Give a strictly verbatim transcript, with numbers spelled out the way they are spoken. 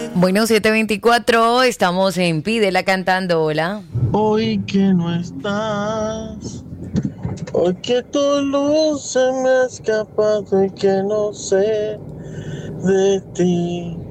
Bueno, siete veinticuatro, estamos en Pídela cantando, hola. Hoy que no estás, hoy que tu luz se me ha escapado y que no sé de ti.